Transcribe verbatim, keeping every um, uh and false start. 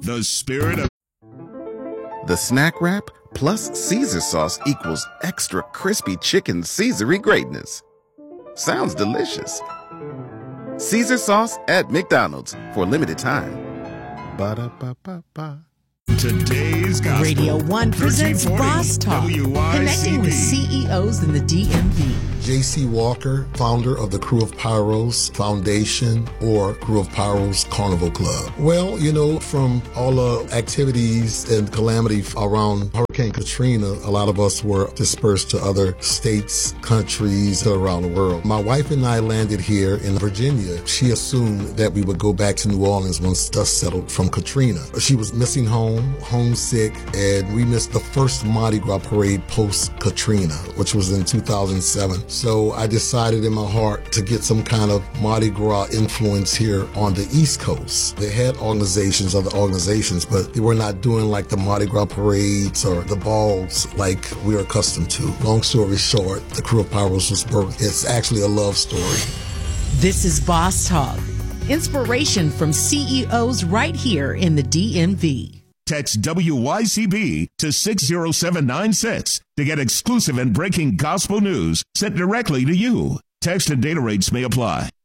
The spirit of The Snack Wrap plus Caesar sauce equals extra crispy chicken Caesar-y greatness. Sounds delicious. Caesar sauce at McDonald's for a limited time. Ba-da-ba-ba-ba. today's gospel. Radio One presents Boss Talk, connecting with C E Os in the D M V. J C Walker, founder of the Crew of Pyros Foundation or Crew of Pyros Carnival Club. Well, you know, from all the activities and calamity around Hurricane Katrina, a lot of us were dispersed to other states, countries around the world. My wife and I landed here in Virginia. She assumed that we would go back to New Orleans once dust settled from Katrina. She was missing home, homesick, and we missed the first Mardi Gras parade post-Katrina, which was in two thousand seven. So I decided in my heart to get some kind of Mardi Gras influence here on the East Coast. They had organizations, other organizations, but they were not doing like the Mardi Gras parades or the balls like we're accustomed to. Long story short, the Crew of Pyros was birthed. It's actually a love story. This is Boss Talk, inspiration from C E Os right here in the D M V. Text W Y C B to six zero seven nine six to get exclusive and breaking gospel news sent directly to you. Text and data rates may apply.